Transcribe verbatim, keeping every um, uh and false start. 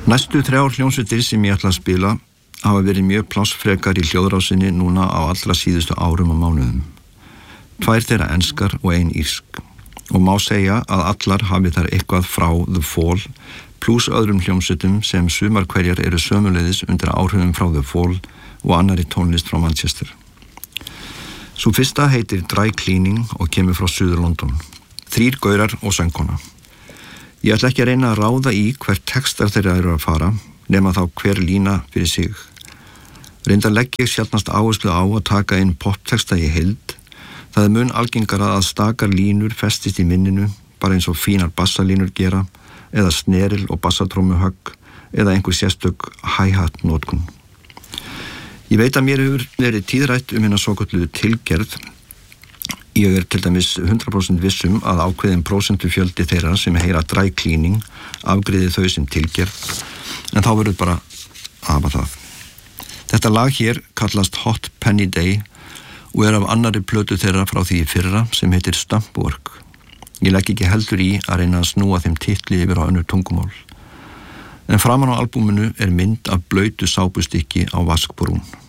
Næstu þrjár hljómsveitir sem ég ætla að spila hafa verið mjög plássfrekar í hljóðrásinni núna á allra síðustu árum og mánuðum. Tvær þeirra enskar og ein írsk. Og má segja að allar hafi þar eitthvað frá The Fall pluss öðrum hljómsveitum sem sumar hverjar eru sömuleiðis undir áhrifum frá The Fall og annarri tónlist frá Manchester. Sú fyrsta heitir Dry Cleaning og kemur frá Suður-London. Þrír gaurar og söngkona. Ég ætla ekki að reyna að ráða í hver textar þeirra eru að fara, nema þá hver lína fyrir sig. Reyndar legg ég sjaldnast áherslu á að taka inn poptexta í heild. Það er mun algengara að stakar línur festist í minninu, bara eins og fínar bassalínur gera, eða sneril og bassatrómuhögg, eða einhver sérstök hi-hat notkun. Ég veit að mér hefur verið tíðrætt um hérna svokölluðu tilgerð. Ég er til dæmis hundrað prósent vissum að ákveðin prósentufjöldi þeirra sem heyra Dry Cleaning afgreiði þau sem tilgerð, en þá verður bara hafa það. Þetta lag hér kallast Hot Penny Day og er af annarri plötu þeirra frá því í fyrra sem heitir Stumpwork. Ég legg ekki heldur í að reyna að snúa þeim titli yfir á önnur tungumál. En framan á albúminu er mynd af blautu sápustykki á vaskbrún.